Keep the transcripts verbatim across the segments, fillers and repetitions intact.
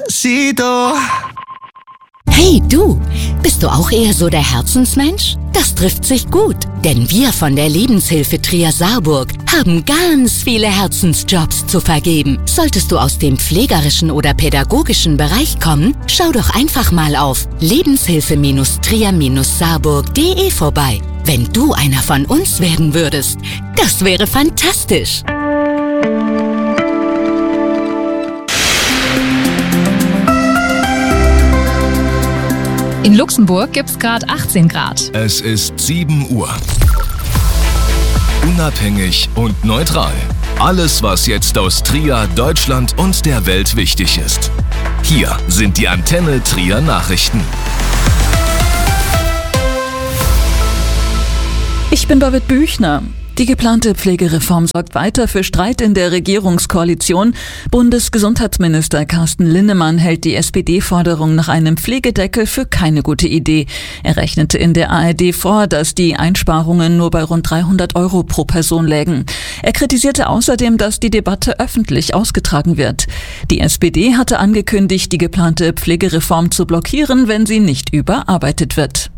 Despacito. Hey du, bist du auch eher so der Herzensmensch? Das trifft sich gut, denn wir von der Lebenshilfe Trier-Saarburg haben ganz viele Herzensjobs zu vergeben. Solltest du aus dem pflegerischen oder pädagogischen Bereich kommen, schau doch einfach mal auf lebenshilfe Trier Saarburg punkt de vorbei. Wenn du einer von uns werden würdest, das wäre fantastisch. In Luxemburg gibt's gerade achtzehn Grad. Es ist sieben Uhr. Unabhängig und neutral. Alles, was jetzt aus Trier, Deutschland und der Welt wichtig ist. Hier sind die Antenne Trier Nachrichten. Ich bin David Büchner. Die geplante Pflegereform sorgt weiter für Streit in der Regierungskoalition. Bundesgesundheitsminister Carsten Linnemann hält die S P D-Forderung nach einem Pflegedeckel für keine gute Idee. Er rechnete in der A R D vor, dass die Einsparungen nur bei rund dreihundert Euro pro Person lägen. Er kritisierte außerdem, dass die Debatte öffentlich ausgetragen wird. Die S P D hatte angekündigt, die geplante Pflegereform zu blockieren, wenn sie nicht überarbeitet wird.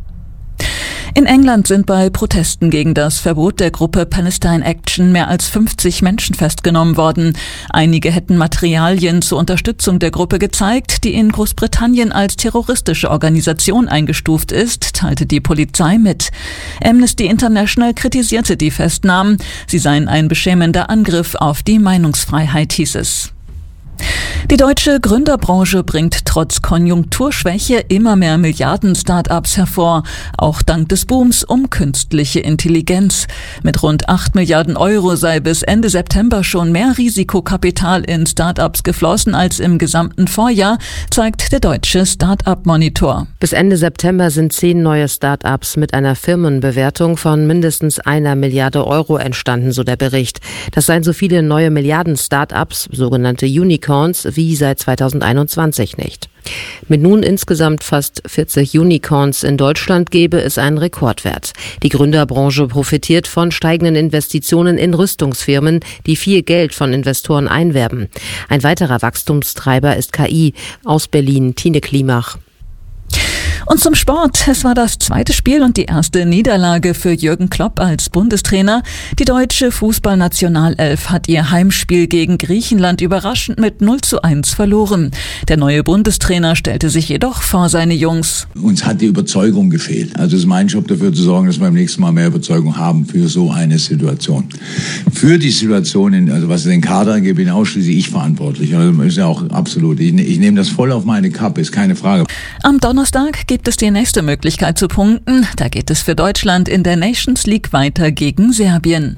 In England sind bei Protesten gegen das Verbot der Gruppe Palestine Action mehr als fünfzig Menschen festgenommen worden. Einige hätten Materialien zur Unterstützung der Gruppe gezeigt, die in Großbritannien als terroristische Organisation eingestuft ist, teilte die Polizei mit. Amnesty International kritisierte die Festnahmen. Sie seien ein beschämender Angriff auf die Meinungsfreiheit, hieß es. Die deutsche Gründerbranche bringt trotz Konjunkturschwäche immer mehr Milliarden-Start-ups hervor, auch dank des Booms um künstliche Intelligenz. Mit rund acht Milliarden Euro sei bis Ende September schon mehr Risikokapital in Start-ups geflossen als im gesamten Vorjahr, zeigt der deutsche Start-up-Monitor. Bis Ende September sind zehn neue Start-ups mit einer Firmenbewertung von mindestens einer Milliarde Euro entstanden, so der Bericht. Das seien so viele neue Milliarden-Start-ups, sogenannte Unicorns, wie seit zweitausendeinundzwanzig nicht. Mit nun insgesamt fast vierzig Unicorns in Deutschland gebe es einen Rekordwert. Die Gründerbranche profitiert von steigenden Investitionen in Rüstungsfirmen, die viel Geld von Investoren einwerben. Ein weiterer Wachstumstreiber ist K I. Aus Berlin, Tine Klimach. Und zum Sport. Es war das zweite Spiel und die erste Niederlage für Jürgen Klopp als Bundestrainer. Die deutsche Fußballnationalelf hat ihr Heimspiel gegen Griechenland überraschend mit null zu eins verloren. Der neue Bundestrainer stellte sich jedoch vor seine Jungs. Uns hat die Überzeugung gefehlt. Also es ist mein Job, dafür zu sorgen, dass wir beim nächsten Mal mehr Überzeugung haben für so eine Situation. Für die Situation, in, also was den Kader angeht, bin ausschließlich ich verantwortlich. Also ist ja auch absolut. Ich, ich nehme das voll auf meine Kappe, ist keine Frage. Am Donnerstag gibt es die nächste Möglichkeit zu punkten. Da geht es für Deutschland in der Nations League weiter gegen Serbien.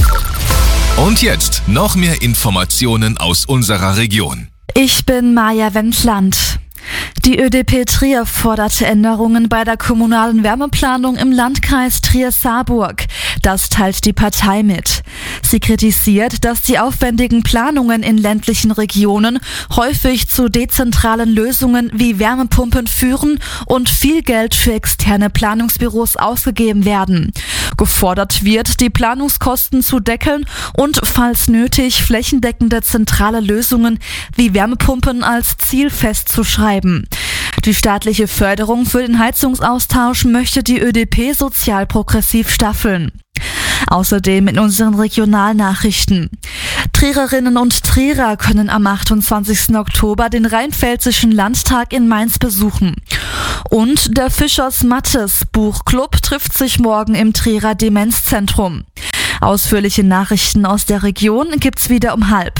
Und jetzt noch mehr Informationen aus unserer Region. Ich bin Maja Wendland. Die Ö D P Trier forderte Änderungen bei der kommunalen Wärmeplanung im Landkreis Trier-Saarburg. Das teilt die Partei mit. Sie kritisiert, dass die aufwendigen Planungen in ländlichen Regionen häufig zu dezentralen Lösungen wie Wärmepumpen führen und viel Geld für externe Planungsbüros ausgegeben werden. Gefordert wird, die Planungskosten zu deckeln und, falls nötig, flächendeckende zentrale Lösungen wie Wärmepumpen als Ziel festzuschreiben. Die staatliche Förderung für den Heizungsaustausch möchte die Ö D P sozial-progressiv staffeln. Außerdem in unseren Regionalnachrichten. Triererinnen und Trierer können am achtundzwanzigsten Oktober den Rheinpfälzischen Landtag in Mainz besuchen. Und der Fischers Mattes Buchclub trifft sich morgen im Trierer Demenzzentrum. Ausführliche Nachrichten aus der Region gibt's wieder um halb.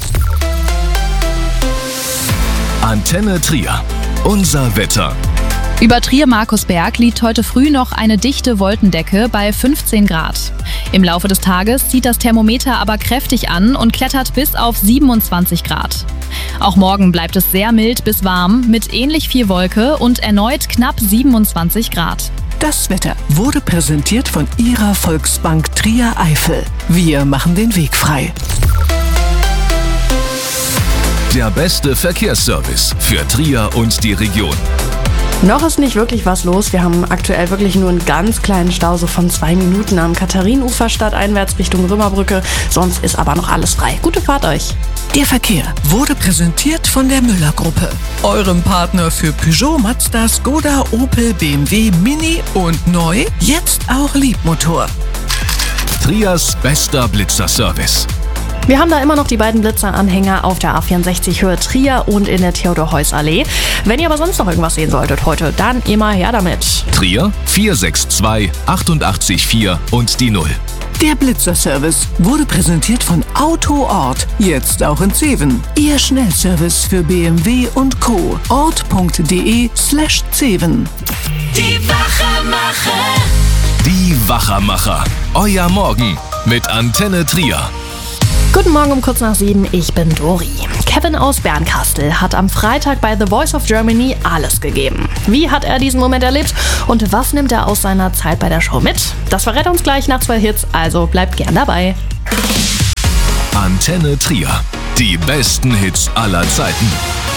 Antenne Trier. Unser Wetter. Über Trier-Markusberg liegt heute früh noch eine dichte Wolkendecke bei fünfzehn Grad. Im Laufe des Tages zieht das Thermometer aber kräftig an und klettert bis auf siebenundzwanzig Grad. Auch morgen bleibt es sehr mild bis warm mit ähnlich viel Wolke und erneut knapp siebenundzwanzig Grad. Das Wetter wurde präsentiert von Ihrer Volksbank Trier-Eifel. Wir machen den Weg frei. Der beste Verkehrsservice für Trier und die Region. Noch ist nicht wirklich was los. Wir haben aktuell wirklich nur einen ganz kleinen Stau, so von zwei Minuten am Katharinenufer stadteinwärts Richtung Römerbrücke. Sonst ist aber noch alles frei. Gute Fahrt euch. Der Verkehr wurde präsentiert von der Müller-Gruppe, eurem Partner für Peugeot, Mazda, Skoda, Opel, B M W, Mini und neu, jetzt auch Liebmotor. Trias bester Blitzer-Service. Wir haben da immer noch die beiden Blitzer-Anhänger auf der A vierundsechzig Höhe Trier und in der Theodor-Heuss-Allee. Wenn ihr aber sonst noch irgendwas sehen solltet heute, dann immer her damit. Trier vier sechs zwei acht acht vier und die null. Der Blitzer-Service wurde präsentiert von Autoort, jetzt auch in Zeven. Ihr Schnellservice für B M W und Co. ort.de slash Zeven. Die Wachermacher. Die Wachermacher. Euer Morgen mit Antenne Trier. Guten Morgen um kurz nach sieben, ich bin Dori. Kevin aus Bernkastel hat am Freitag bei The Voice of Germany alles gegeben. Wie hat er diesen Moment erlebt und was nimmt er aus seiner Zeit bei der Show mit? Das verrät er uns gleich nach zwei Hits, also bleibt gern dabei. Antenne Trier. Die besten Hits aller Zeiten.